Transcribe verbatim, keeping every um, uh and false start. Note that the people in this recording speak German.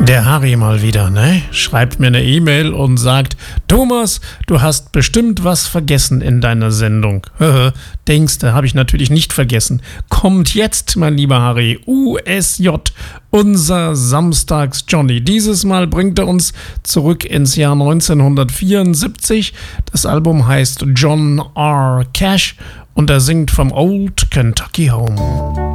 Der Harry mal wieder, ne? Schreibt mir eine E-Mail und sagt, Thomas, du hast bestimmt was vergessen in deiner Sendung. Denkst du, habe ich natürlich nicht vergessen. Kommt jetzt, mein lieber Harry, U S J, unser Samstags-Johnny. Dieses Mal bringt er uns zurück ins Jahr neunzehnhundertvierundsiebzig. Das Album heißt John R. Cash und er singt vom Old Kentucky Home.